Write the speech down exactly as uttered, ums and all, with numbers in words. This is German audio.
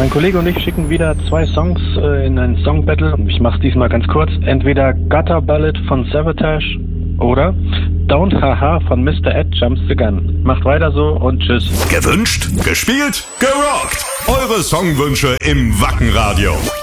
Mein Kollege und ich schicken wieder zwei Songs äh, in ein Song Battle. Ich mach's diesmal ganz kurz. Entweder Gutter Ballad von Savatage oder Don't Haha von Mister Ed Jumps the Gun. Macht weiter so und tschüss. Gewünscht, gespielt, gerockt. Eure Songwünsche im Wacken Radio.